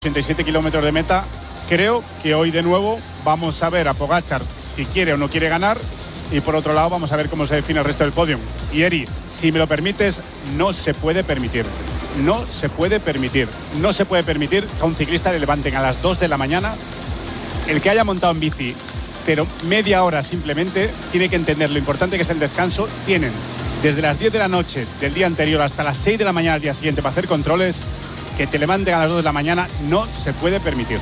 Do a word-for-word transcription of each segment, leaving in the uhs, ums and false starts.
ochenta y siete kilómetros de meta. Creo que hoy de nuevo vamos a ver a Pogačar si quiere o no quiere ganar, y por otro lado vamos a ver cómo se define el resto del podio. Y Eri, si me lo permites, no se puede permitir, no se puede permitir, no se puede permitir que a un ciclista le levanten a las dos de la mañana. El que haya montado en bici, pero media hora simplemente, tiene que entender lo importante que es el descanso. Tienen desde las diez de la noche del día anterior hasta las seis de la mañana del día siguiente para hacer controles. Que te levanten a las dos de la mañana no se puede permitir.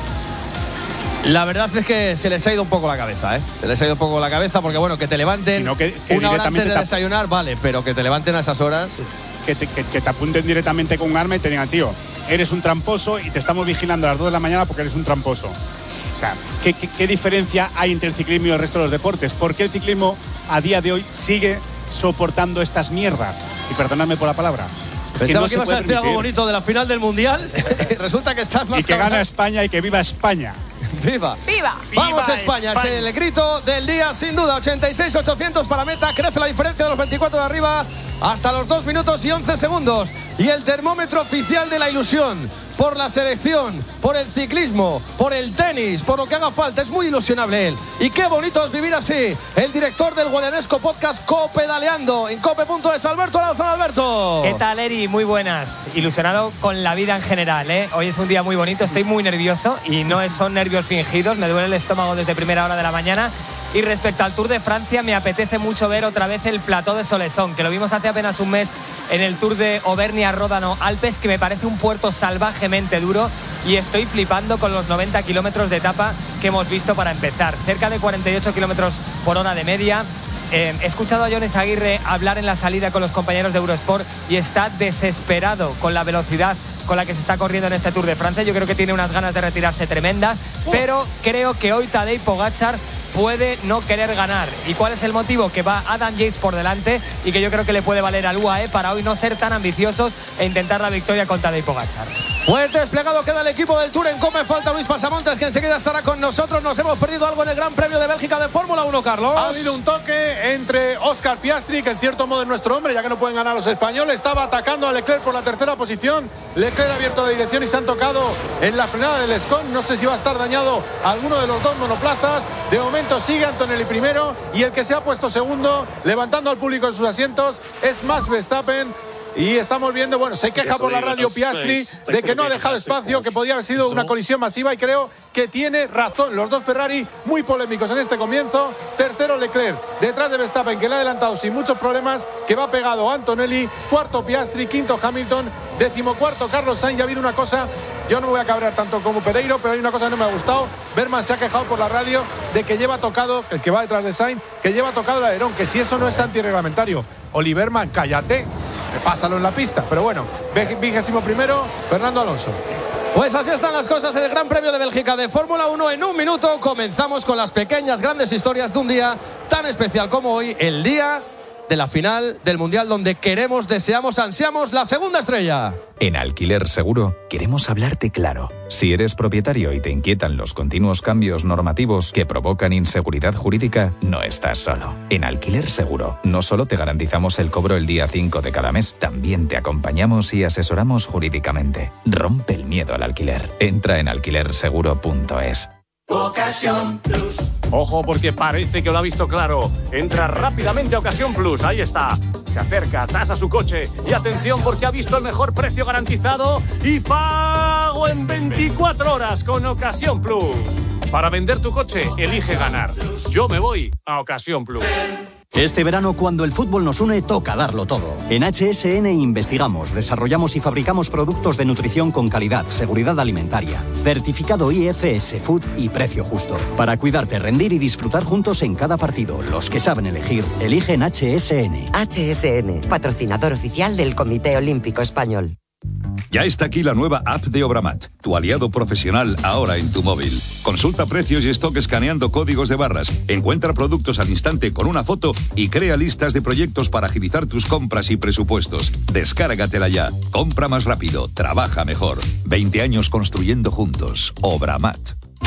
La verdad es que se les ha ido un poco la cabeza, ¿eh? Se les ha ido un poco la cabeza porque, bueno, que te levanten Sino que, que una hora antes de te desayunar, vale, pero que te levanten a esas horas. Que te, que, que te apunten directamente con un arma y te digan, tío, eres un tramposo y te estamos vigilando a las dos de la mañana porque eres un tramposo. O sea, ¿qué, qué, qué diferencia hay entre el ciclismo y el resto de los deportes? ¿Por qué el ciclismo a día de hoy sigue soportando estas mierdas? Y perdonadme por la palabra. Es Pensaba que, que, no ibas a decir algo bonito de la final del Mundial. Resulta que estás más Y que cabreado. gana España y que viva España. ¡Viva! ¡Viva! ¡Vamos ¡Viva España! España! Es el grito del día, sin duda. ochenta y seis ochocientos para meta. Crece la diferencia de los veinticuatro de arriba hasta los dos minutos y once segundos. Y el termómetro oficial de la ilusión. Por la selección, por el ciclismo, por el tenis, por lo que haga falta. Es muy ilusionable él. Y qué bonito es vivir así. El director del Guadianesco Podcast Copedaleando en cope punto es, Alberto Lanzón. Alberto. ¿Qué tal, Eri? Muy buenas. Ilusionado con la vida en general, ¿eh? Hoy es un día muy bonito, estoy muy nervioso y no son nervios fingidos. Me duele el estómago desde primera hora de la mañana. Y respecto al Tour de Francia, me apetece mucho ver otra vez el plató de Solesón, que lo vimos hace apenas un mes en el Tour de Auvernia-Ródano-Alpes, que me parece un puerto salvajemente duro, y estoy flipando con los noventa kilómetros de etapa que hemos visto para empezar. Cerca de cuarenta y ocho kilómetros por hora de media. Eh, he escuchado a Jones Aguirre hablar en la salida con los compañeros de Eurosport y está desesperado con la velocidad con la que se está corriendo en este Tour de Francia. Yo creo que tiene unas ganas de retirarse tremendas, pero creo que hoy Tadej Pogačar puede no querer ganar. ¿Y cuál es el motivo? Que va Adam Yates por delante y que yo creo que le puede valer al U A E para hoy no ser tan ambiciosos e intentar la victoria con Tadej Pogačar. Pues desplegado queda el equipo del Tour en COPE. Falta Luis Pasamontes, que enseguida estará con nosotros. Nos hemos perdido algo en el Gran Premio de Bélgica de Fórmula uno, Carlos. Ha habido un toque entre Oscar Piastri, que en cierto modo es nuestro hombre, ya que no pueden ganar los españoles. Estaba atacando a Leclerc por la tercera posición. Leclerc ha abierto la dirección y se han tocado en la frenada del Scone. No sé si va a estar dañado alguno de los dos monoplazas. De momento sigue Antonelli primero, y el que se ha puesto segundo, levantando al público en sus asientos, es Max Verstappen. Y estamos viendo, bueno, se queja por la radio Piastri de que no ha dejado espacio, que podría haber sido una colisión masiva, y creo que tiene razón. Los dos Ferrari muy polémicos en este comienzo. Tercero Leclerc, detrás de Verstappen, que le ha adelantado sin muchos problemas, que va pegado a Antonelli. Cuarto Piastri, quinto Hamilton, decimocuarto Carlos Sainz. Ya ha habido una cosa, yo no me voy a cabrear tanto como Pereiro, pero hay una cosa que no me ha gustado. Berman se ha quejado por la radio de que lleva tocado, el que va detrás de Sainz, que lleva tocado el alerón, que si eso no es antirreglamentario. Oliverman, cállate, pásalo en la pista. Pero bueno, vigésimo primero, Fernando Alonso. Pues así están las cosas en el Gran Premio de Bélgica de Fórmula uno. En un minuto comenzamos con las pequeñas grandes historias de un día tan especial como hoy, el día de la final del Mundial, donde queremos, deseamos, ansiamos la segunda estrella. En Alquiler Seguro queremos hablarte claro. Si eres propietario y te inquietan los continuos cambios normativos que provocan inseguridad jurídica, no estás solo. En Alquiler Seguro no solo te garantizamos el cobro el día cinco de cada mes, también te acompañamos y asesoramos jurídicamente. Rompe el miedo al alquiler. Entra en alquiler seguro punto es. Ocasión Plus. Ojo, porque parece que lo ha visto claro. Entra rápidamente a Ocasión Plus. Ahí está. Se acerca, tasa su coche. Y atención, porque ha visto el mejor precio garantizado y pago en veinticuatro horas con Ocasión Plus. Para vender tu coche, elige ganar. Yo me voy a Ocasión Plus. Este verano, cuando el fútbol nos une, toca darlo todo. En H S N investigamos, desarrollamos y fabricamos productos de nutrición con calidad, seguridad alimentaria, certificado I F S Food y precio justo. Para cuidarte, rendir y disfrutar juntos en cada partido. Los que saben elegir, eligen H S N. H S N, patrocinador oficial del Comité Olímpico Español. Ya está aquí la nueva app de Obramat, tu aliado profesional ahora en tu móvil. Consulta precios y stock escaneando códigos de barras, encuentra productos al instante con una foto y crea listas de proyectos para agilizar tus compras y presupuestos. Descárgatela ya. Compra más rápido, trabaja mejor. veinte años construyendo juntos. Obramat.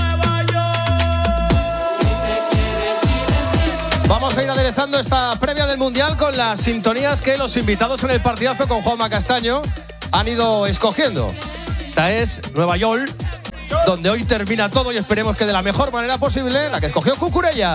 Vamos a ir aderezando esta previa del Mundial con las sintonías que los invitados en el partidazo con Juanma Castaño han ido escogiendo. Esta es Nueva York, donde hoy termina todo y esperemos que de la mejor manera posible, la que escogió Cucurella.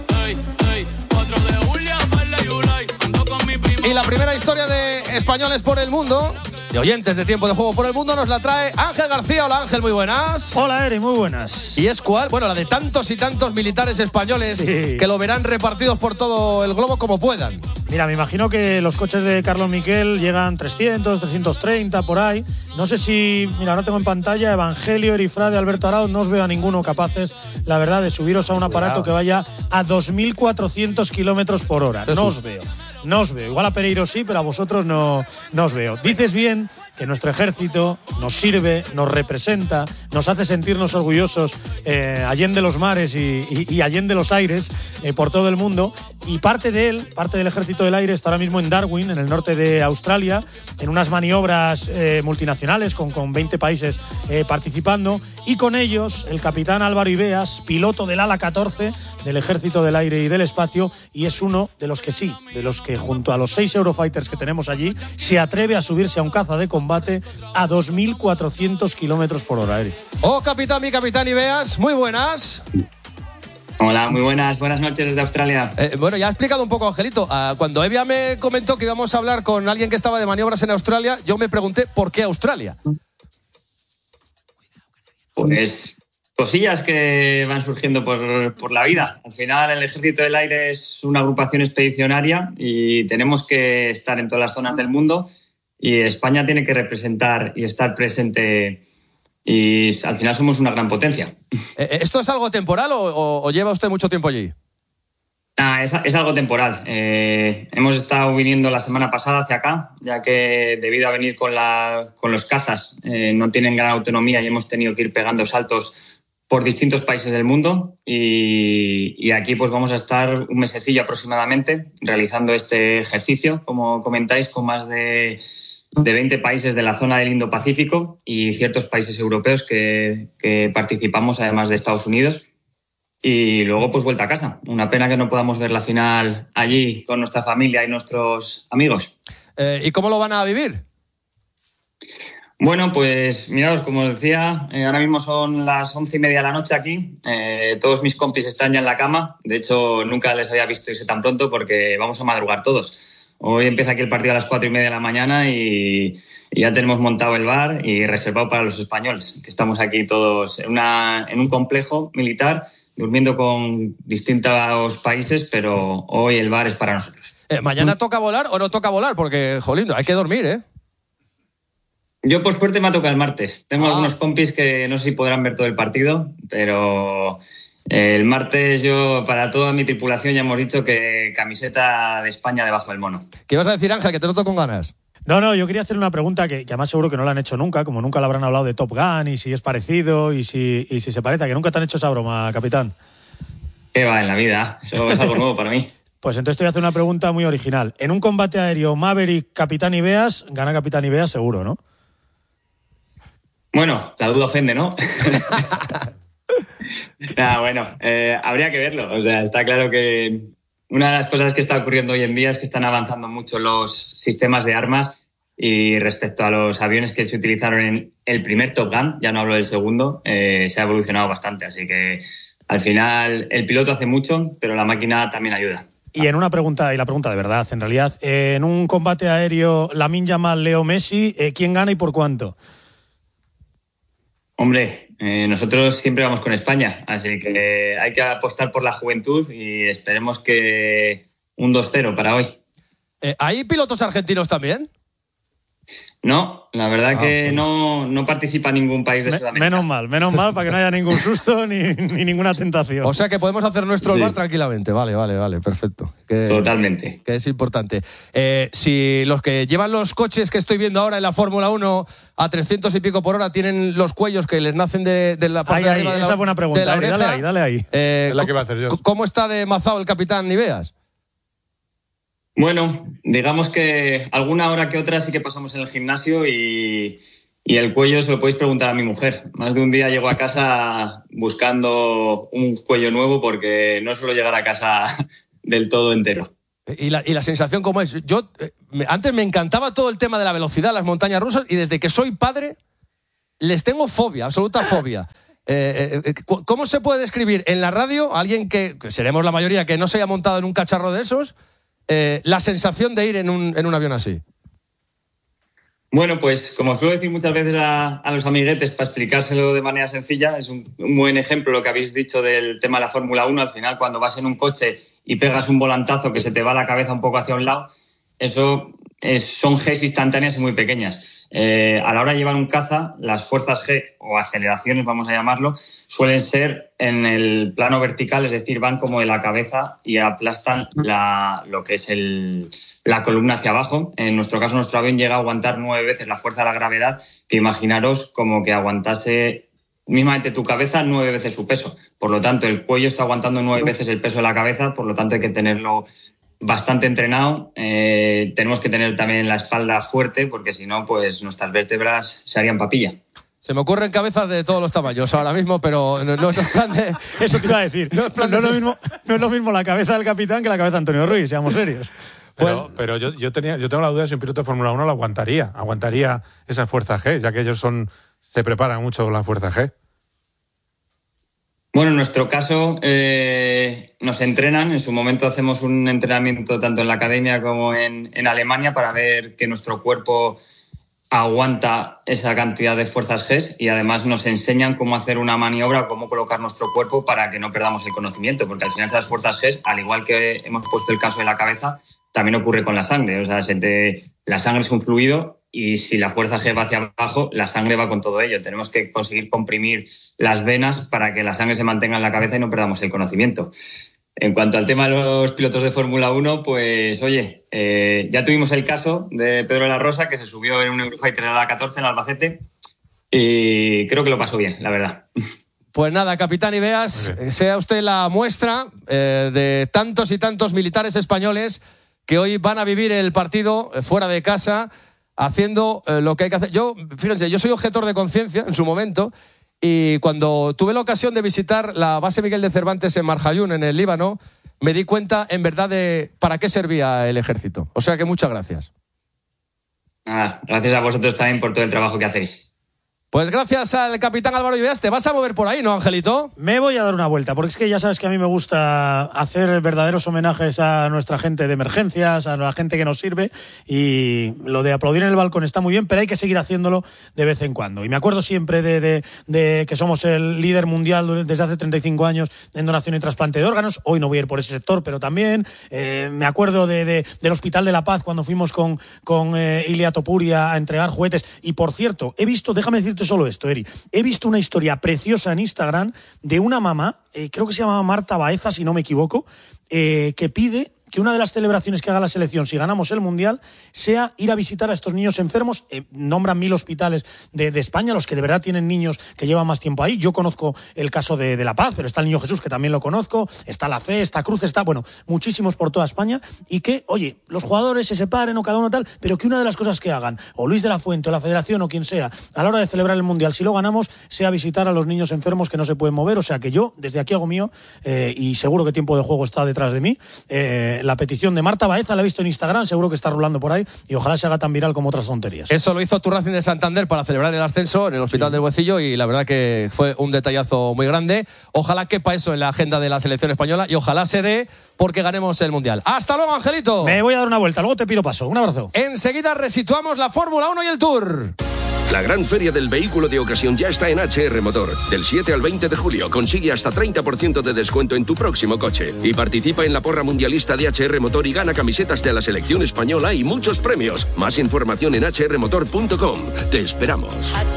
Y la primera historia de españoles por el mundo, de oyentes de Tiempo de Juego por el Mundo, nos la trae Ángel García. Hola Ángel, muy buenas. Hola Eri, muy buenas. ¿Y es cuál? Bueno, la de tantos y tantos militares españoles sí. que lo verán repartidos por todo el globo como puedan. Mira, me imagino que los coches de Carlos Miquel llegan trescientos, trescientos treinta por ahí. No sé si, mira, ahora tengo en pantalla Evangelio, Erifrade, Alberto Arao. No os veo a ninguno capaces, la verdad, de subiros a un aparato que vaya a dos mil cuatrocientos kilómetros por hora. No os veo. No os veo. Igual a Pereiro sí, pero a vosotros no, no os veo. Dices bien que nuestro ejército nos sirve, nos representa, nos hace sentirnos orgullosos eh, allende los mares y, y, y allende los aires eh, por todo el mundo. Y parte de él, parte del ejército del aire está ahora mismo en Darwin, en el norte de Australia, en unas maniobras eh, multinacionales con, con veinte países eh, participando. Y con ellos el capitán Álvaro Ibeas, piloto del ala catorce del ejército del aire y del espacio, y es uno de los que sí, de los que junto a los seis Eurofighters que tenemos allí, se atreve a subirse a un caza de combate a dos mil cuatrocientos kilómetros por hora. Eri. Oh, capitán, mi capitán Ibeas, muy buenas. Hola, muy buenas, buenas noches desde Australia. Eh, bueno, ya ha explicado un poco, Angelito. Uh, cuando Evia me comentó que íbamos a hablar con alguien que estaba de maniobras en Australia, yo me pregunté ¿por qué Australia? Pues cosillas que van surgiendo por, por la vida. Al final el Ejército del Aire es una agrupación expedicionaria y tenemos que estar en todas las zonas del mundo y España tiene que representar y estar presente y al final somos una gran potencia. ¿Esto es algo temporal o, o, o lleva usted mucho tiempo allí? Ah, es, es algo temporal. Eh, hemos estado viniendo la semana pasada hacia acá, ya que debido a venir con, la, con los cazas eh, no tienen gran autonomía y hemos tenido que ir pegando saltos por distintos países del mundo y, y aquí pues vamos a estar un mesecillo aproximadamente realizando este ejercicio, como comentáis, con más de, de veinte países de la zona del Indo-Pacífico y ciertos países europeos que, que participamos, además de Estados Unidos. Y luego, pues, vuelta a casa. Una pena que no podamos ver la final allí con nuestra familia y nuestros amigos. Eh, ¿Y cómo lo van a vivir? Bueno, pues, miraos, como os decía, eh, ahora mismo son las once y media de la noche aquí. Eh, todos mis compis están ya en la cama. De hecho, nunca les había visto irse tan pronto porque vamos a madrugar todos. Hoy empieza aquí el partido a las cuatro y media de la mañana y, y ya tenemos montado el bar y reservado para los españoles, que estamos aquí todos en, una, en un complejo militar, durmiendo con distintos países, pero hoy el bar es para nosotros. Eh, ¿Mañana toca volar o no toca volar? Porque, jolín, hay que dormir, ¿eh? Yo, por suerte, me ha tocado el martes. Tengo ah. algunos compis que no sé si podrán ver todo el partido, pero eh, el martes yo, para toda mi tripulación, ya hemos dicho que camiseta de España debajo del mono. ¿Qué vas a decir, Ángel, que te noto con ganas? No, no, yo quería hacer una pregunta que, que además seguro que no la han hecho nunca, como nunca le habrán hablado de Top Gun y si es parecido y si, y si se parece, que nunca te han hecho esa broma, capitán. ¿Qué va en la vida? Eso es algo nuevo para mí. Pues entonces te voy a hacer una pregunta muy original. En un combate aéreo Maverick, Capitán Ibeas, gana Capitán Ibeas seguro, ¿no? Bueno, la duda ofende, ¿no? Nah, bueno, eh, habría que verlo. O sea, está claro que una de las cosas que está ocurriendo hoy en día es que están avanzando mucho los sistemas de armas y respecto a los aviones que se utilizaron en el primer Top Gun, ya no hablo del segundo, eh, se ha evolucionado bastante. Así que al final el piloto hace mucho, pero la máquina también ayuda. Y en una pregunta, y la pregunta de verdad, en realidad, eh, en un combate aéreo Lamine Yamal, Leo Messi, eh, ¿quién gana y por cuánto? Hombre, eh, nosotros siempre vamos con España, así que hay que apostar por la juventud y esperemos que un dos cero para hoy. Eh, ¿Hay pilotos argentinos también? No, la verdad ah, que no, no participa ningún país de Me, Sudamérica. Menos mal, menos mal para que no haya ningún susto ni, ni ninguna tentación. O sea que podemos hacer nuestro sí. bar tranquilamente. Vale, vale, vale, perfecto. Que, Totalmente. Que es importante. Eh, si los que llevan los coches que estoy viendo ahora en la Fórmula uno a trescientos y pico por hora tienen los cuellos que les nacen de, de la parte ahí, de arriba ahí, de la, esa es buena pregunta. de la oreja, dale ahí, dale ahí. Eh, es la que va a hacer yo. ¿Cómo está de mazao el capitán Ibeas? Bueno, digamos que alguna hora que otra sí que pasamos en el gimnasio y, y el cuello se lo podéis preguntar a mi mujer. Más de un día llego a casa buscando un cuello nuevo porque no suelo llegar a casa del todo entero. ¿Y la, y la sensación cómo es? Yo eh, me, antes me encantaba todo el tema de la velocidad, las montañas rusas, y desde que soy padre les tengo fobia, absoluta fobia. Eh, eh, ¿Cómo se puede describir en la radio a alguien que, que seremos la mayoría, que no se haya montado en un cacharro de esos, eh, la sensación de ir en un, en un avión así? Bueno, pues como suelo decir muchas veces a, a los amiguetes para explicárselo de manera sencilla, es un, un buen ejemplo lo que habéis dicho del tema de la Fórmula uno. Al final, cuando vas en un coche y pegas un volantazo que se te va la cabeza un poco hacia un lado, eso es, son Gs instantáneas y muy pequeñas. Eh, a la hora de llevar un caza, las fuerzas G, o aceleraciones vamos a llamarlo, suelen ser en el plano vertical, es decir, van como de la cabeza y aplastan la, lo que es el, la columna hacia abajo. En nuestro caso, nuestro avión llega a aguantar nueve veces la fuerza de la gravedad, que imaginaros como que aguantase mismamente tu cabeza nueve veces su peso. Por lo tanto, el cuello está aguantando nueve veces el peso de la cabeza, por lo tanto hay que tenerlo bastante entrenado. Eh, tenemos que tener también la espalda fuerte, porque si no, pues nuestras vértebras se harían papilla. Se me ocurren cabezas de todos los tamaños ahora mismo, pero no, no, no es plan de... Eso te iba a decir. No, no, no, es lo mismo, no es lo mismo la cabeza del capitán que la cabeza de Antonio Ruiz, seamos serios. Pero, Bueno. pero yo, yo, tenía, yo tengo la duda de si un piloto de Fórmula uno lo aguantaría. Aguantaría esa fuerza G, ya que ellos son se preparan mucho con la fuerza G. Bueno, en nuestro caso eh, nos entrenan. En su momento hacemos un entrenamiento tanto en la academia como en, en Alemania para ver que nuestro cuerpo aguanta esa cantidad de fuerzas G, y además nos enseñan cómo hacer una maniobra o cómo colocar nuestro cuerpo para que no perdamos el conocimiento, porque al final esas fuerzas G, al igual que hemos puesto el caso de la cabeza, también ocurre con la sangre. O sea, se te, la sangre es un fluido y si la fuerza G va hacia abajo, la sangre va con todo ello. Tenemos que conseguir comprimir las venas para que la sangre se mantenga en la cabeza y no perdamos el conocimiento. En cuanto al tema de los pilotos de Fórmula uno, pues oye, eh, ya tuvimos el caso de Pedro de la Rosa, que se subió en un Eurofighter de la catorce en Albacete, y creo que lo pasó bien, la verdad. Pues nada, capitán Ibeas, sea usted la muestra eh, de tantos y tantos militares españoles que hoy van a vivir el partido fuera de casa, haciendo eh, lo que hay que hacer. Yo, fíjense, yo soy objetor de conciencia en su momento, y cuando tuve la ocasión de visitar la base Miguel de Cervantes en Marjayún, en el Líbano, me di cuenta, en verdad, de para qué servía el ejército. O sea que muchas gracias. Nada, gracias a vosotros también por todo el trabajo que hacéis. Pues gracias al capitán Álvaro Ibeas. Te vas a mover por ahí, ¿no, Angelito? Me voy a dar una vuelta, porque es que ya sabes que a mí me gusta hacer verdaderos homenajes a nuestra gente de emergencias, a la gente que nos sirve, y lo de aplaudir en el balcón está muy bien, pero hay que seguir haciéndolo de vez en cuando. Y me acuerdo siempre de, de, de que somos el líder mundial desde hace treinta y cinco años en donación y trasplante de órganos. Hoy no voy a ir por ese sector, pero también eh, me acuerdo de, de, del Hospital de la Paz cuando fuimos con, con eh, Ilia Topuria a entregar juguetes. Y por cierto, he visto, déjame decirte solo esto, Eri. He visto una historia preciosa en Instagram de una mamá, eh, creo que se llamaba Marta Baeza, si no me equivoco, eh, que pide que una de las celebraciones que haga la selección si ganamos el Mundial sea ir a visitar a estos niños enfermos. Eh, nombran mil hospitales de, de España, los que de verdad tienen niños que llevan más tiempo ahí. Yo conozco el caso de, de La Paz, pero está el Niño Jesús, que también lo conozco, está La Fe, está Cruz, está, bueno, muchísimos por toda España, y que, oye, los jugadores se separen o cada uno tal, pero que una de las cosas que hagan, o Luis de la Fuente, o la Federación, o quien sea, a la hora de celebrar el Mundial, si lo ganamos, sea visitar a los niños enfermos que no se pueden mover. O sea que yo, desde aquí hago mío, eh, y seguro que Tiempo de Juego está detrás de mí, eh, la petición de Marta Baeza, la he visto en Instagram, seguro que está rulando por ahí, y ojalá se haga tan viral como otras tonterías. Eso lo hizo tu Racing de Santander para celebrar el ascenso en el Hospital sí. del Huecillo, y la verdad que fue un detallazo muy grande. Ojalá quepa eso en la agenda de la selección española, y ojalá se dé porque ganemos el Mundial. ¡Hasta luego, Angelito! Me voy a dar una vuelta, luego te pido paso. Un abrazo. Enseguida resituamos la Fórmula uno y el Tour. La gran feria del vehículo de ocasión ya está en H R Motor. Del siete al veinte de julio consigue hasta treinta por ciento de descuento en tu próximo coche. Y participa en la porra mundialista de H R Motor y gana camisetas de la selección española y muchos premios. Más información en h r motor punto com. Te esperamos.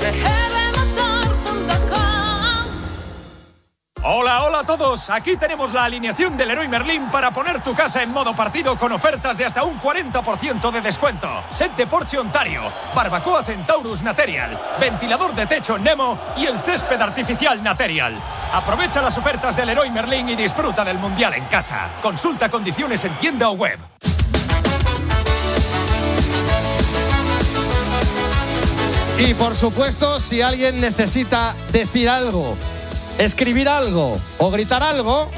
Hola, hola a todos. Aquí tenemos la alineación del Leroy Merlin para poner tu casa en modo partido con ofertas de hasta un cuarenta por ciento de descuento. Set de Porsche Ontario, barbacoa Centaurus Material, ventilador de techo Nemo y el césped artificial Material. Aprovecha las ofertas del Leroy Merlin y disfruta del Mundial en casa. Consulta condiciones en tienda o web. Y por supuesto, si alguien necesita decir algo, escribir algo o gritar algo,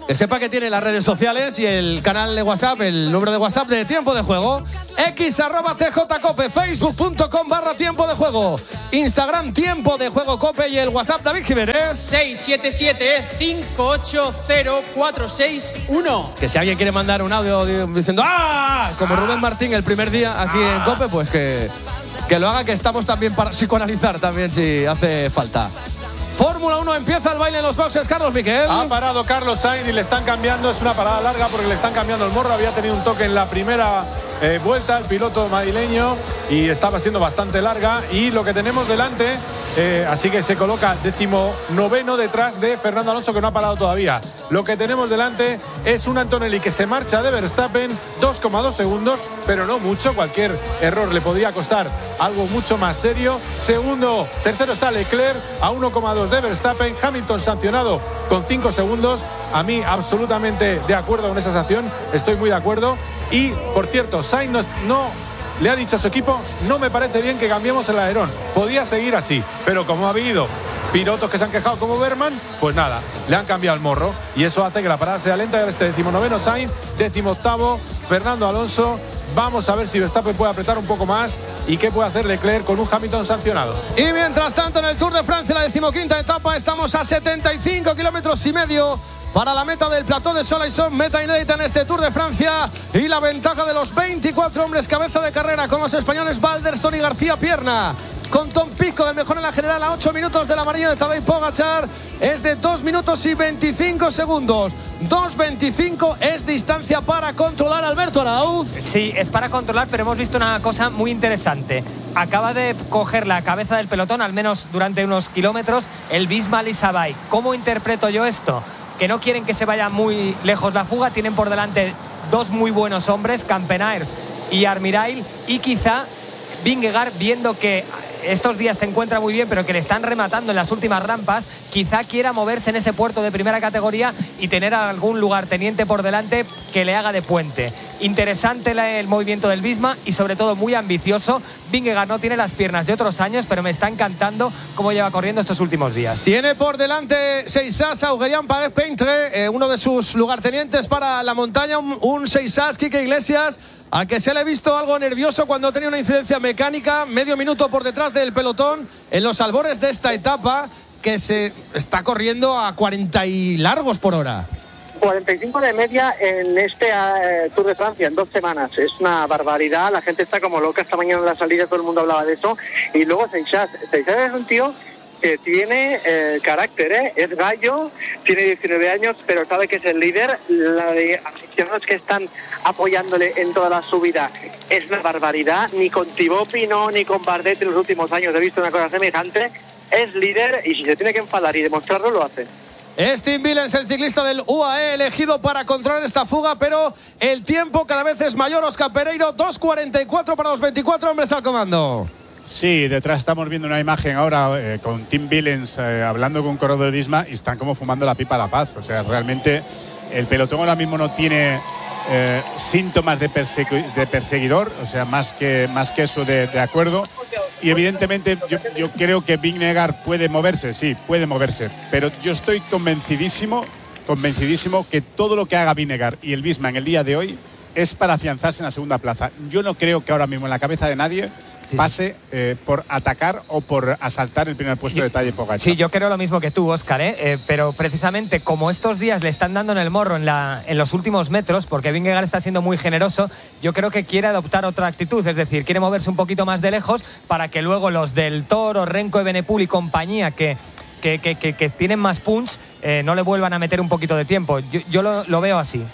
Que sepa que tiene las redes sociales y el canal de WhatsApp, el número de WhatsApp de Tiempo de Juego. X arroba tjcope, facebook.com barra Tiempo de Juego, Instagram Tiempo de Juego Cope y el WhatsApp David Jiménez. seis siete siete, cinco ocho cero, cuatro seis uno. Que si alguien quiere mandar un audio diciendo ¡ah! Como Rubén Martín el primer día aquí en Cope, pues que, que lo haga, que estamos también para psicoanalizar también si hace falta. Fórmula uno, empieza el baile en los boxes, Carlos Miquel. Ha parado Carlos Sainz y le están cambiando, es una parada larga porque le están cambiando el morro. Había tenido un toque en la primera eh, vuelta el piloto madrileño y estaba siendo bastante larga. Y lo que tenemos delante, eh, así que se coloca decimonoveno detrás de Fernando Alonso, que no ha parado todavía. Lo que tenemos delante es un Antonelli que se marcha de Verstappen, dos coma dos segundos, pero no mucho. Cualquier error le podría costar algo mucho más serio. Segundo, tercero está Leclerc a uno coma dos de Verstappen. Hamilton sancionado con cinco segundos. A mí absolutamente de acuerdo con esa sanción, estoy muy de acuerdo. Y por cierto, Sainz no, no le ha dicho a su equipo: no me parece bien que cambiemos el alerón, podía seguir así, pero como ha habido pilotos que se han quejado como Berman, pues nada, le han cambiado el morro y eso hace que la parada sea lenta. Y ahora este decimonoveno Sainz, decimoctavo Fernando Alonso. Vamos a ver si Verstappen puede apretar un poco más y qué puede hacer Leclerc con un Hamilton sancionado. Y mientras tanto, en el Tour de Francia, la decimoquinta etapa, estamos a setenta y cinco kilómetros y medio para la meta del Plató de Soleilson, meta inédita en este Tour de Francia, y la ventaja de los veinticuatro hombres cabeza de carrera con los españoles Balderston y García Pierna, con Tom Pico de mejor en la general a ocho minutos del amarillo de Tadej Pogačar, es de dos minutos y veinticinco segundos. dos veinticinco es distancia para controlar, Alberto Arauz. Sí, es para controlar, pero hemos visto una cosa muy interesante. Acaba de coger la cabeza del pelotón, al menos durante unos kilómetros, el Bisma Lisabay. ¿Cómo interpreto yo esto? Que no quieren que se vaya muy lejos la fuga, tienen por delante dos muy buenos hombres, Campenaers y Armirail, y quizá Vingegaard, viendo que estos días se encuentra muy bien, pero que le están rematando en las últimas rampas, quizá quiera moverse en ese puerto de primera categoría y tener algún lugarteniente por delante que le haga de puente. Interesante el movimiento del Bisma y sobre todo muy ambicioso. Vingegaard no tiene las piernas de otros años, pero me está encantando cómo lleva corriendo estos últimos días. Tiene por delante Seisas, Aurélien Paré-Peintre, eh, uno de sus lugartenientes para la montaña, un, un Seisas, Quique Iglesias, al que se le ha visto algo nervioso cuando tenía una incidencia mecánica, medio minuto por detrás del pelotón en los albores de esta etapa, que se está corriendo a cuarenta y largos por hora. cuarenta y cinco de media en este uh, Tour de Francia en dos semanas. Es una barbaridad, la gente está como loca. Esta mañana en la salida todo el mundo hablaba de eso. Y luego Seisas, Seisas es un tío que tiene eh, carácter, ¿eh? Es gallo, tiene diecinueve años, pero sabe que es el líder. La de aficionados que están apoyándole en toda la subida es una barbaridad. Ni con Thibaut Pinot ni con Bardet en los últimos años he visto una cosa semejante. Es líder y si se tiene que enfadar y demostrarlo, lo hace. Es Tim Willems, el ciclista del U A E, elegido para controlar esta fuga, pero el tiempo cada vez es mayor. Óscar Pereiro, dos cuarenta y cuatro para los veinticuatro hombres al comando. Sí, detrás estamos viendo una imagen ahora eh, con Tim Willems eh, hablando con un corredor de Bisma y están como fumando la pipa a la paz. O sea, realmente el pelotón ahora mismo no tiene eh, síntomas de, persegu- de perseguidor, o sea, más que, más que eso de, de acuerdo. Y evidentemente yo, yo creo que Vingegaard puede moverse, sí, puede moverse, pero yo estoy convencidísimo, convencidísimo que todo lo que haga Vingegaard y el Bisma en el día de hoy es para afianzarse en la segunda plaza. Yo no creo que ahora mismo en la cabeza de nadie pase eh, por atacar o por asaltar el primer puesto de Tadej Pogačar. Sí, yo creo lo mismo que tú, Óscar, ¿eh? Eh, pero precisamente como estos días le están dando en el morro en, la, en los últimos metros, porque Vingegaard está siendo muy generoso, yo creo que quiere adoptar otra actitud, es decir, quiere moverse un poquito más de lejos para que luego los del Toro, Renko, Evenepoel y compañía, que Que, que, que, que tienen más punch, eh, no le vuelvan a meter un poquito de tiempo. Yo, yo lo, lo veo así.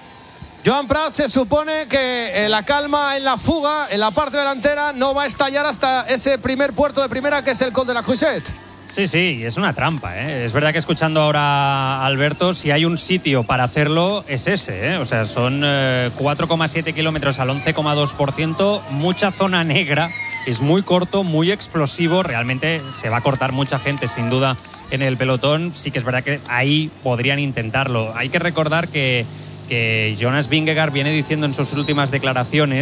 Joan Prat, se supone que eh, la calma en la fuga, en la parte delantera, no va a estallar hasta ese primer puerto de primera, que es el Col de la Cuisette. Sí, sí, es una trampa, ¿eh? Es verdad que escuchando ahora a Alberto, si hay un sitio para hacerlo, es ese, ¿eh? O sea, son eh, cuatro coma siete kilómetros al once coma dos por ciento, mucha zona negra, es muy corto, muy explosivo, realmente se va a cortar mucha gente, sin duda, en el pelotón. Sí que es verdad que ahí podrían intentarlo. Hay que recordar que, que Jonas Vingegaard viene diciendo en sus últimas declaraciones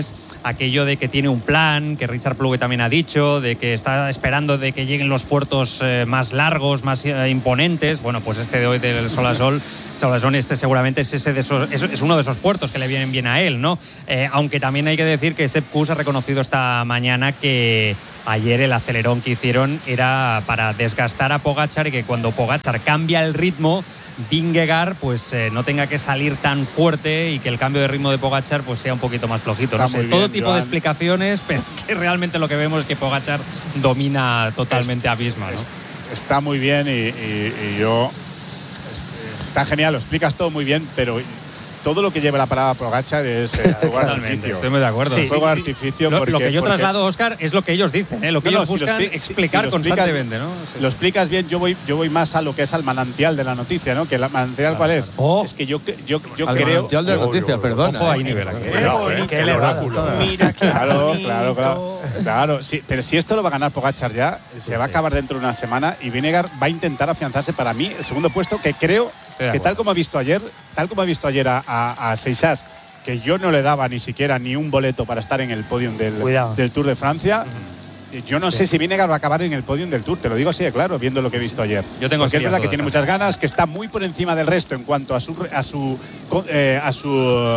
aquello de que tiene un plan, que Richard Ploughe también ha dicho, de que está esperando de que lleguen los puertos eh, más largos, más eh, imponentes. Bueno, pues este de hoy del Solasol, Solasol este seguramente es, ese de esos, es, es uno de esos puertos que le vienen bien a él, ¿no? Eh, aunque también hay que decir que Sepp Kuss ha reconocido esta mañana que ayer el acelerón que hicieron era para desgastar a Pogačar y que cuando Pogačar cambia el ritmo, Vingegaard pues eh, no tenga que salir tan fuerte y que el cambio de ritmo de Pogačar pues sea un poquito más flojito. No sé, bien, todo tipo Joan. de explicaciones, pero que realmente lo que vemos es que Pogačar domina totalmente a Visma, ¿no? Está muy bien y, y, y yo... Está genial, lo explicas todo muy bien, pero todo lo que lleva la palabra Pogačar es eh, fuego de artificio. Estoy muy de acuerdo. Sí, fuego de sí, artificio. Lo, porque, lo que yo porque... traslado, Óscar, es lo que ellos dicen, ¿eh? Lo que no, ellos no, buscan si expli- explicar si, si constantemente, explicas, ¿no? Sí. Lo explicas bien, yo voy, yo voy más a lo que es al manantial de la noticia, ¿no? Que el manantial, ah, ¿cuál es? Oh. Es que yo, yo, yo al creo... manantial de la noticia, oh, perdona. Ojo, hay nivel aquí. Qué oráculo. Mira, claro, claro, claro. Claro, sí, pero si esto lo va a ganar Pogačar ya, se va a acabar dentro de una semana y Vingegaard va a intentar afianzarse para mí el segundo puesto, que creo que tal como ha visto ayer, tal como ha visto ayer a, a, a Seixas, que yo no le daba ni siquiera ni un boleto para estar en el podium del, del Tour de Francia. Uh-huh. Yo no sí. sé si Vingegaard va a acabar en el podium del Tour, te lo digo así de claro, viendo lo que he visto ayer. Yo tengo Porque es verdad que tiene muchas ganas, que está muy por encima del resto en cuanto a su a su eh, a su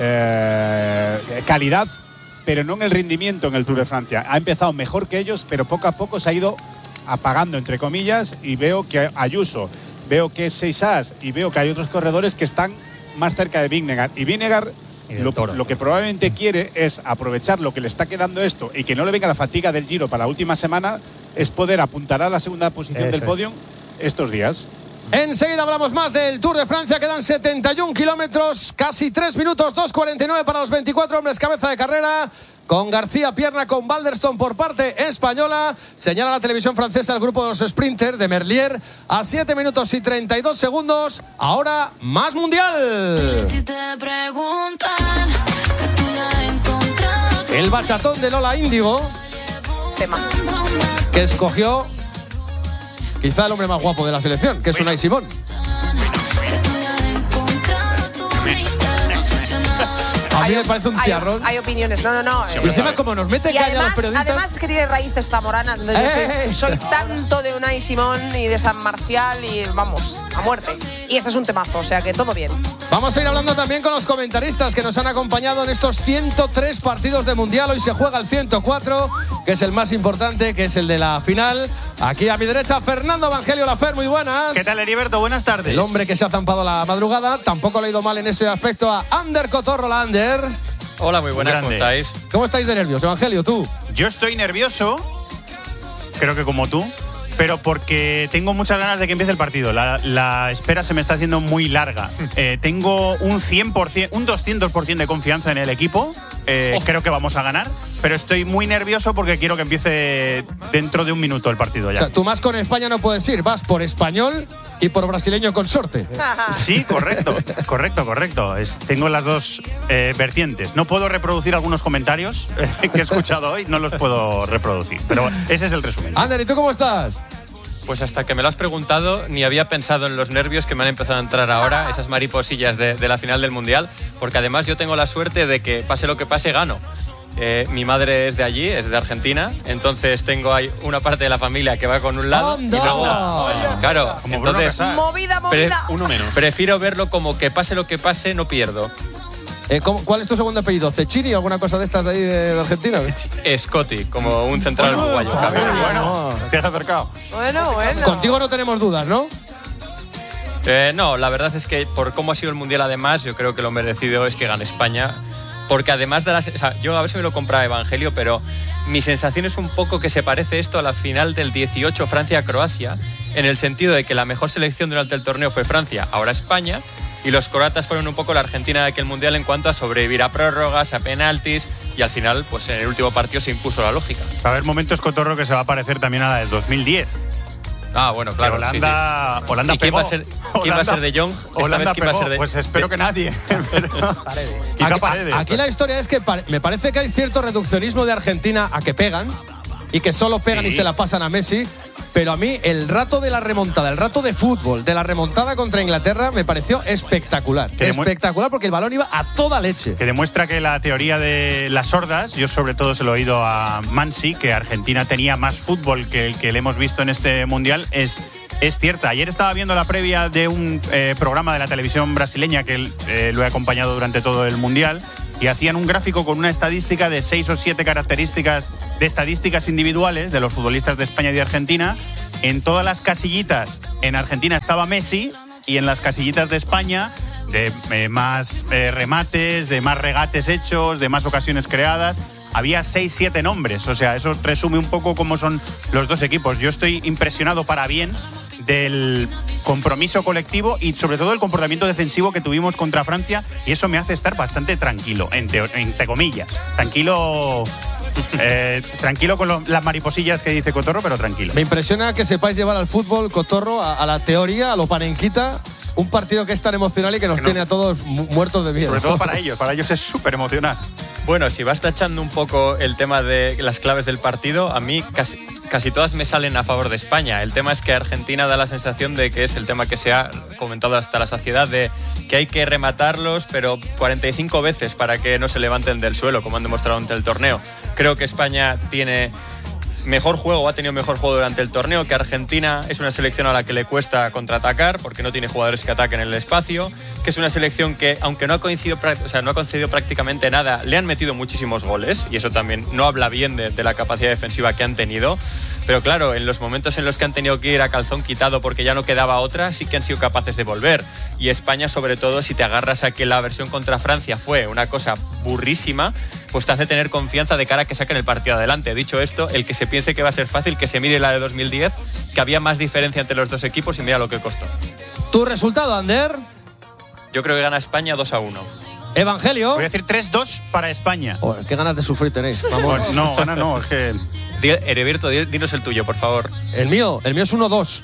eh, calidad, pero no en el rendimiento en el Tour de Francia. Ha empezado mejor que ellos, pero poco a poco se ha ido apagando, entre comillas, y veo que Ayuso, veo que es Seixas y veo que hay otros corredores que están más cerca de Vingegaard. Y Vingegaard lo, lo que probablemente quiere es aprovechar lo que le está quedando esto y que no le venga la fatiga del Giro para la última semana, es poder apuntar a la segunda posición Eso del podio es. estos días. Enseguida hablamos más del Tour de Francia. Quedan setenta y un kilómetros, casi tres minutos, dos cuarenta y nueve para los veinticuatro hombres cabeza de carrera. Con García Pierna, con Balderston por parte española. Señala la televisión francesa el grupo de los sprinters de Merlier a siete minutos y treinta y dos segundos. Ahora más mundial. El bachatón de Lola Índigo, que escogió quizá el hombre más guapo de la selección, que es Unai Simón. A mí me parece un tiarrón. Hay, hay opiniones, no, no, no. Y encima, como nos mete caña además, los periodistas. Además, es que tiene raíces zamoranas. Entonces, eh, yo soy, soy tanto de Unai Simón y de San Marcial y vamos, a muerte. Y este es un temazo, o sea que todo bien. Vamos a ir hablando también con los comentaristas que nos han acompañado en estos ciento tres partidos de Mundial. Hoy se juega el ciento cuatro, que es el más importante, que es el de la final. Aquí a mi derecha, Fernando Evangelio Lafer, muy buenas. ¿Qué tal, Heriberto? Buenas tardes. El hombre que se ha zampado la madrugada. Tampoco le ha ido mal en ese aspecto a Ander Cotorro, la Ander. Hola, muy buenas, ¿cómo estáis? ¿Cómo estáis de nervios, Evangelio, tú? Yo estoy nervioso, creo que como tú, pero porque tengo muchas ganas de que empiece el partido. La, la espera se me está haciendo muy larga. Eh, tengo un cien por ciento, un doscientos por ciento de confianza en el equipo. Eh, oh. Creo que vamos a ganar, pero estoy muy nervioso porque quiero que empiece dentro de un minuto el partido ya. O sea, tú más con España no puedes ir, vas por español y por brasileño consorte. Sí, correcto, correcto, correcto. Es, tengo las dos eh, vertientes. No puedo reproducir algunos comentarios eh, que he escuchado hoy, no los puedo reproducir, pero ese es el resumen. Ander, ¿y tú cómo estás? Pues hasta que me lo has preguntado, ni había pensado en los nervios que me han empezado a entrar ahora, esas mariposillas de, de la final del Mundial, porque además yo tengo la suerte de que pase lo que pase, gano. Eh, mi madre es de allí, es de Argentina, entonces tengo ahí una parte de la familia que va con un lado ¡Anda! y luego, claro, como entonces movida, movida. Pre, uno menos. Prefiero verlo como que pase lo que pase, no pierdo. Eh, ¿Cuál es tu segundo apellido? ¿Cecchini o alguna cosa de estas de ahí de Argentina? Scotty, como un central uruguayo. Bueno, te has acercado. Bueno, bueno. Contigo no tenemos dudas, ¿no? Eh, no, la verdad es que por cómo ha sido el Mundial además, yo creo que lo merecido es que gane España. Porque además de las... O sea, yo a ver si me lo compra Evangelio, pero mi sensación es un poco que se parece esto a la final del dieciocho Francia-Croacia, en el sentido de que la mejor selección durante el torneo fue Francia, ahora España, y los croatas fueron un poco la Argentina de aquel Mundial en cuanto a sobrevivir a prórrogas, a penaltis, y al final, pues en el último partido se impuso la lógica. Va a haber momentos, Cotorro, que se va a parecer también a la del dos mil diez. Ah, bueno, claro. Que Holanda, sí, sí. Holanda ¿Y quién, pegó? va a ser, ¿quién Holanda, va a ser de Jong? Holanda ¿quién va a ser de... Pues espero que nadie. Paredes. Aquí, Paredes. Aquí la historia es que me parece que hay cierto reduccionismo de Argentina a que pegan y que solo pegan sí. y se la pasan a Messi. pero a mí el rato de la remontada, el rato de fútbol, de la remontada contra Inglaterra me pareció espectacular. Espectacular porque el balón iba a toda leche. Que demuestra que la teoría de las sordas, yo sobre todo se lo he oído a Mansi, que Argentina tenía más fútbol que el que le hemos visto en este Mundial, es, es cierta. Ayer estaba viendo la previa de un eh, programa de la televisión brasileña que eh, lo he acompañado durante todo el Mundial, y hacían un gráfico con una estadística de seis o siete características de estadísticas individuales de los futbolistas de España y de Argentina. En todas las casillitas en Argentina estaba Messi, y en las casillitas de España de eh, más eh, remates, de más regates hechos, de más ocasiones creadas, había seis, siete nombres. O sea, eso resume un poco cómo son los dos equipos. Yo estoy impresionado para bien del compromiso colectivo y sobre todo el comportamiento defensivo que tuvimos contra Francia, y eso me hace estar bastante tranquilo, entre, entre comillas. Tranquilo... Eh, tranquilo con lo, las mariposillas que dice Cotorro, pero tranquilo. Me impresiona que sepáis llevar al fútbol, Cotorro, a, a la teoría, a lo panenquita, un partido que es tan emocional y que nos que no. tiene a todos mu muertos de miedo. Sobre todo para ellos, para ellos es súper emocional. Bueno, si vas tachando un poco el tema de las claves del partido, a mí casi, casi todas me salen a favor de España. El tema es que Argentina da la sensación de que es el tema que se ha comentado hasta la saciedad, de que hay que rematarlos, pero cuarenta y cinco veces para que no se levanten del suelo, como han demostrado ante el torneo. Creo que España tiene mejor juego, ha tenido mejor juego durante el torneo, que Argentina es una selección a la que le cuesta contraatacar porque no tiene jugadores que ataquen el espacio, que es una selección que, aunque no ha coincidido, o sea, no ha concedido prácticamente nada, le han metido muchísimos goles, y eso también no habla bien de, de la capacidad defensiva que han tenido. Pero claro, en los momentos en los que han tenido que ir a calzón quitado porque ya no quedaba otra, sí que han sido capaces de volver. Y España, sobre todo, si te agarras a que la versión contra Francia fue una cosa burrísima, pues te hace tener confianza de cara a que saquen el partido adelante. Dicho esto, el que se piense que va a ser fácil, que se mire la de dos mil diez, que había más diferencia entre los dos equipos, y mira lo que costó. ¿Tu resultado, Ander? Yo creo que gana España dos a uno. Evangelio. Voy a decir tres dos para España. Oh, qué ganas de sufrir tenéis. Vamos. Pues no, gana no, es que... Herevierto, dinos el tuyo, por favor. El mío, el mío es uno dos.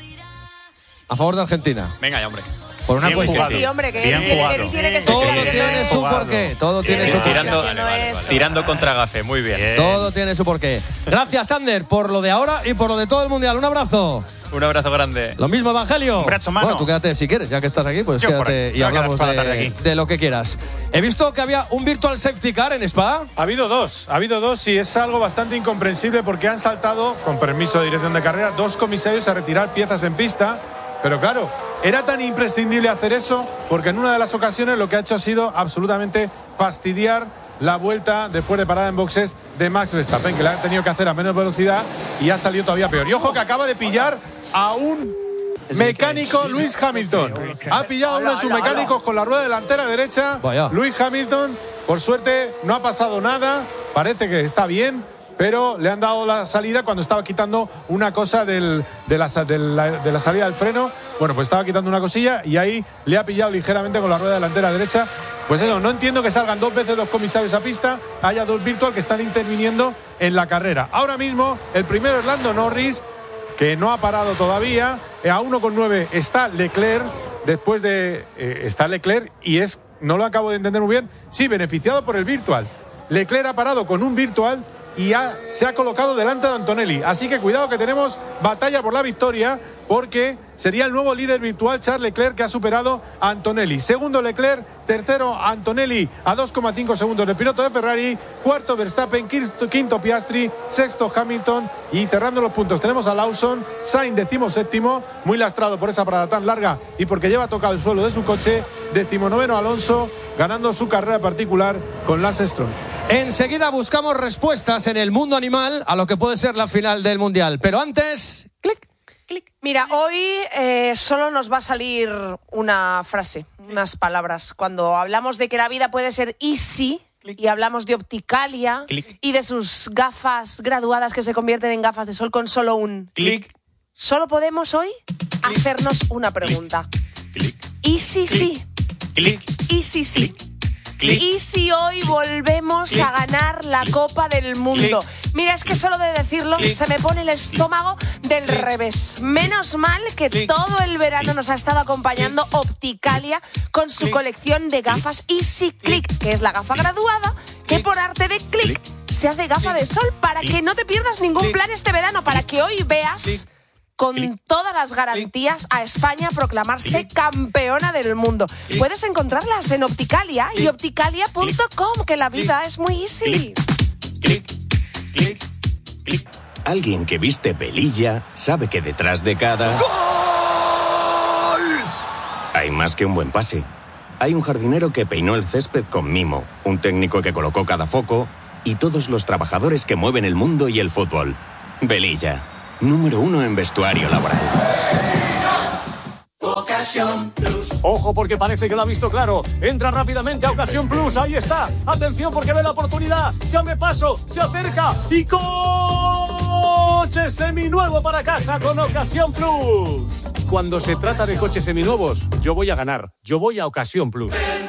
A favor de Argentina. Venga ya, hombre. Por una sí, sí, hombre, que Eri tiene, Eri tiene que ser. Todo tiene su porqué. Todo tiene su tirando, porqué. vale, vale, vale. Tirando contra Gafe, muy bien. bien. Todo tiene su porqué. Gracias, Ander, por lo de ahora y por lo de todo el mundial. Un abrazo. Un abrazo grande. Lo mismo, Evangelio. Un brazo mano. Bueno, tú quédate si quieres, ya que estás aquí, pues Yo quédate y hablamos de, de lo que quieras. He visto que había un virtual safety car en Spa. Ha habido dos, ha habido dos y es algo bastante incomprensible porque han saltado, con permiso de dirección de carrera, dos comisarios a retirar piezas en pista. Pero claro, era tan imprescindible hacer eso porque en una de las ocasiones lo que ha hecho ha sido absolutamente fastidiar la vuelta después de parada en boxes de Max Verstappen, que la ha tenido que hacer a menos velocidad y ha salido todavía peor. Y ojo que acaba de pillar a un mecánico, Lewis Hamilton. Ha pillado a uno de sus mecánicos con la rueda delantera derecha. Vaya. Lewis Hamilton, por suerte, no ha pasado nada. Parece que está bien, pero le han dado la salida cuando estaba quitando una cosa del, de, la, de, la, de la salida del freno. Bueno, pues estaba quitando una cosilla y ahí le ha pillado ligeramente con la rueda delantera derecha. Pues eso, no entiendo que salgan dos veces dos comisarios a pista, haya dos virtual que están interviniendo en la carrera. Ahora mismo, el primero es Lando Norris, que no ha parado todavía. A uno con nueve está Leclerc, después de... Eh, está Leclerc y es, no lo acabo de entender muy bien, sí, beneficiado por el virtual. Leclerc ha parado con un virtual y ha, se ha colocado delante de Antonelli. Así que cuidado que tenemos batalla por la victoria, porque sería el nuevo líder virtual Charles Leclerc, que ha superado a Antonelli. Segundo Leclerc, tercero Antonelli a dos coma cinco segundos del piloto de Ferrari, cuarto Verstappen, quinto Piastri, sexto Hamilton y cerrando los puntos tenemos a Lawson, Sainz decimoséptimo, muy lastrado por esa parada tan larga y porque lleva tocado el suelo de su coche, decimonoveno Alonso, ganando su carrera particular con Lance Stroll. Enseguida buscamos respuestas en el mundo animal a lo que puede ser la final del Mundial, pero antes, clic. Clic. Mira, hoy eh, solo nos va a salir una frase, unas palabras. Cuando hablamos de que la vida puede ser easy Clic. Y hablamos de Opticalia Clic. Y de sus gafas graduadas que se convierten en gafas de sol con solo un clic. Solo podemos hoy Clic. Hacernos una pregunta. Clic. Easy sí. Clic. Easy sí. Clic. Y si hoy volvemos Clic. a ganar la Clic. Copa del Mundo. Clic. Mira, es que solo de decirlo Clic. se me pone el estómago del Clic. revés. Menos mal que Clic. todo el verano Clic. nos ha estado acompañando Clic. Opticalia con su Clic. colección de gafas Easy Click, que es la gafa graduada que por arte de clic se hace gafa de sol para que no te pierdas ningún plan este verano, para que hoy veas con todas las garantías a España a proclamarse campeona del mundo. Puedes encontrarlas en Opticalia y opticalia punto com, que la vida es muy easy. Alguien que viste Velilla sabe que detrás de cada... ¡Gol! Hay más que un buen pase. Hay un jardinero que peinó el césped con mimo, un técnico que colocó cada foco y todos los trabajadores que mueven el mundo y el fútbol. Velilla, número uno en vestuario laboral. Ocasión Plus. Ojo porque parece que lo ha visto claro. Entra rápidamente a Ocasión Plus. Ahí está. Atención porque ve la oportunidad. Se abre paso, se acerca y coche seminuevo para casa con Ocasión Plus. Cuando se trata de coches seminuevos, yo voy a ganar. Yo voy a Ocasión Plus.